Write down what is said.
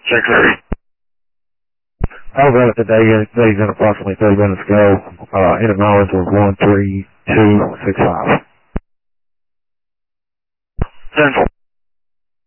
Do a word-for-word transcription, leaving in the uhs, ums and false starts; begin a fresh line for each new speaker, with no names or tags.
Check thirty.
I was out today, days in approximately thirty minutes ago. Uh, in knowledge was one three two six five.
Central.